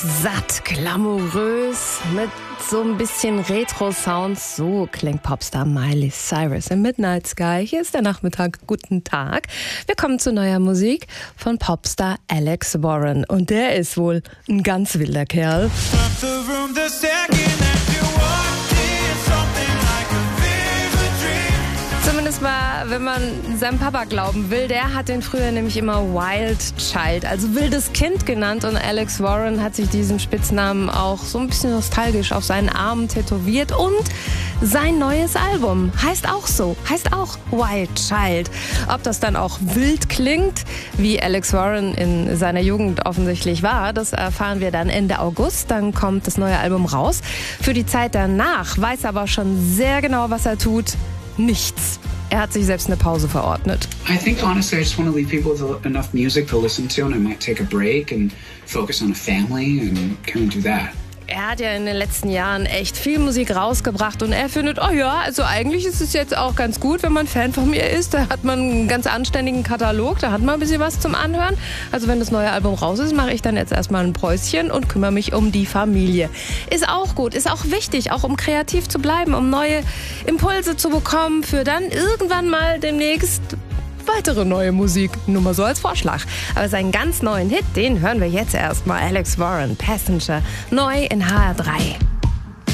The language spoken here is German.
Satt, glamourös, mit so ein bisschen Retro-Sounds. So klingt Popstar Miley Cyrus im Midnight Sky. Hier ist der Nachmittag. Guten Tag. Wir kommen zu neuer Musik von Popstar Alex Warren. Und der ist wohl ein ganz wilder Kerl. Zumindest mal, wenn man seinem Papa glauben will. Der hat den früher nämlich immer Wild Child, also wildes Kind genannt. Und Alex Warren hat sich diesen Spitznamen auch so ein bisschen nostalgisch auf seinen Arm tätowiert. Und sein neues Album heißt auch so, heißt auch Wild Child. Ob das dann auch wild klingt, wie Alex Warren in seiner Jugend offensichtlich war, das erfahren wir dann Ende August. Dann kommt das neue Album raus. Für die Zeit danach weiß er aber schon sehr genau, was er tut. Nichts. Er hat sich selbst eine Pause verordnet. I think honestly I just want to leave people with enough music to listen to, and I might take a break and focus on a family and kind of do that. Er hat ja in den letzten Jahren echt viel Musik rausgebracht und er findet, oh ja, also eigentlich ist es jetzt auch ganz gut, wenn man Fan von mir ist. Da hat man einen ganz anständigen Katalog, da hat man ein bisschen was zum Anhören. Also wenn das neue Album raus ist, mache ich dann jetzt erstmal ein Päuschen und kümmere mich um die Familie. Ist auch gut, ist auch wichtig, auch um kreativ zu bleiben, um neue Impulse zu bekommen für dann irgendwann mal demnächst weitere neue Musik. Nur mal so als Vorschlag. Aber seinen ganz neuen Hit, den hören wir jetzt erstmal. Alex Warren, Passenger, neu in HR3.